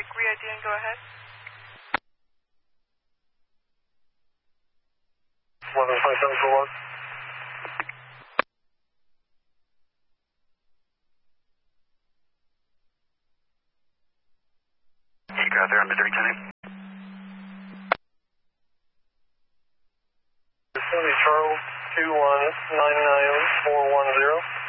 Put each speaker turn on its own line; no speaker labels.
traffic, re-ID and go ahead.
112741. You got there on the 310. Charles 2199410.